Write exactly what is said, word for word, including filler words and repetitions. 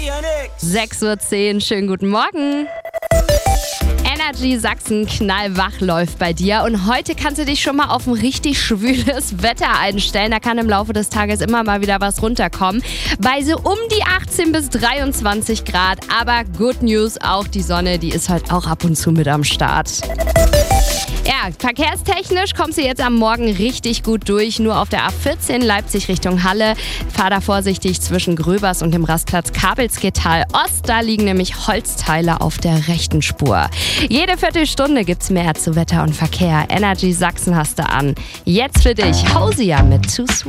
sechs Uhr zehn, schönen guten Morgen. Energy Sachsen knallwach läuft bei dir und heute kannst du dich schon mal auf ein richtig schwüles Wetter einstellen. Da kann im Laufe des Tages immer mal wieder was runterkommen. Bei so um die achtzehn bis dreiundzwanzig Grad, aber Good News, auch die Sonne, die ist halt auch ab und zu mit am Start. Ja, verkehrstechnisch kommst du jetzt am Morgen richtig gut durch. Nur auf der A vierzehn Leipzig Richtung Halle. Fahr da vorsichtig zwischen Gröbers und dem Rastplatz Kabelsketal Ost. Da liegen nämlich Holzteile auf der rechten Spur. Jede Viertelstunde gibt's mehr zu Wetter und Verkehr. Energy Sachsen hast du an. Jetzt für dich Hausia mit Too Sweet.